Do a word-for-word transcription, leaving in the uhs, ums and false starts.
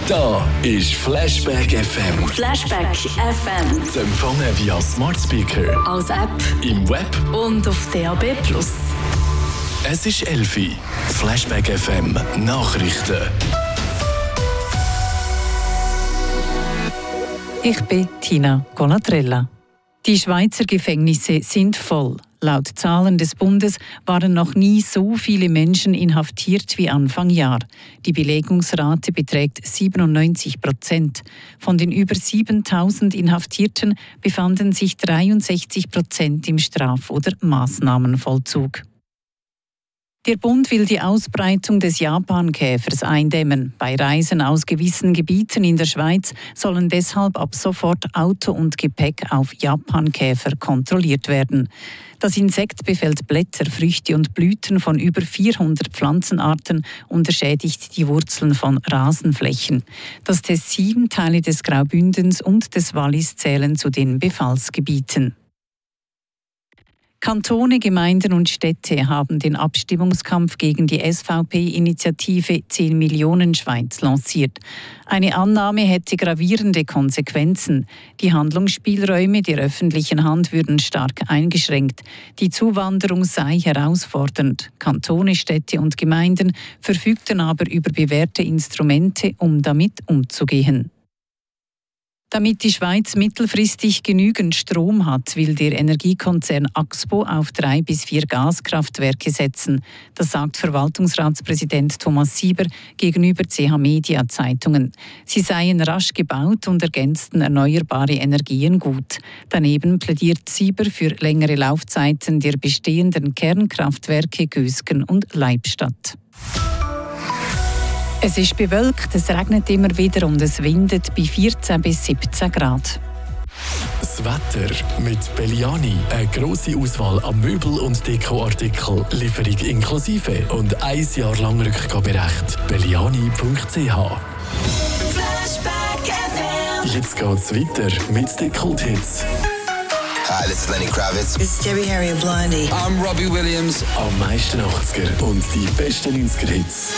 Da ist Flashback F M. Flashback F M. Zu empfangen via Smart Speaker, als App im Web und auf D A B plus. Es ist elf Uhr. Flashback F M Nachrichten. Ich bin Tina Colatrella. Die Schweizer Gefängnisse sind voll. Laut Zahlen des Bundes waren noch nie so viele Menschen inhaftiert wie Anfang Jahr. Die Belegungsrate beträgt siebenundneunzig Prozent. Von den über siebentausend Inhaftierten befanden sich dreiundsechzig Prozent im Straf- oder Maßnahmenvollzug. Der Bund will die Ausbreitung des Japankäfers eindämmen. Bei Reisen aus gewissen Gebieten in der Schweiz sollen deshalb ab sofort Auto und Gepäck auf Japankäfer kontrolliert werden. Das Insekt befällt Blätter, Früchte und Blüten von über vierhundert Pflanzenarten und schädigt die Wurzeln von Rasenflächen. Das Tessin, Teile des Graubündens und des Wallis zählen zu den Befallsgebieten. Kantone, Gemeinden und Städte haben den Abstimmungskampf gegen die S V P-Initiative zehn Millionen Schweiz lanciert. Eine Annahme hätte gravierende Konsequenzen. Die Handlungsspielräume der öffentlichen Hand würden stark eingeschränkt. Die Zuwanderung sei herausfordernd. Kantone, Städte und Gemeinden verfügten aber über bewährte Instrumente, um damit umzugehen. Damit die Schweiz mittelfristig genügend Strom hat, will der Energiekonzern Axpo auf drei bis vier Gaskraftwerke setzen. Das sagt Verwaltungsratspräsident Thomas Sieber gegenüber C H Media Zeitungen. Sie seien rasch gebaut und ergänzten erneuerbare Energien gut. Daneben plädiert Sieber für längere Laufzeiten der bestehenden Kernkraftwerke Gösgen und Leibstadt. Es ist bewölkt, es regnet immer wieder und es windet bei vierzehn bis siebzehn Grad. Das Wetter mit Belliani. Eine grosse Auswahl an Möbel- und Dekoartikeln. Lieferung inklusive und ein Jahr lang Rückgaberecht. belliani punkt c h. Jetzt geht's weiter mit den Kulthits. Hi, this is Lenny Kravitz. It's Debbie Harry and Blondie. I'm Robbie Williams. Am meisten achtziger und die besten neunziger Hits.